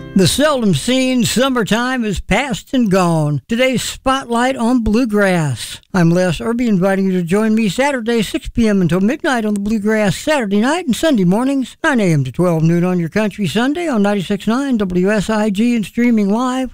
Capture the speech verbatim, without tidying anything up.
The seldom seen summertime is past and gone. Today's spotlight on bluegrass. I'm Les Irby, inviting you to join me Saturday, six p.m. until midnight on the Bluegrass, Saturday night and Sunday mornings, nine a.m. to twelve noon on your country Sunday on ninety-six point nine W S I G and streaming live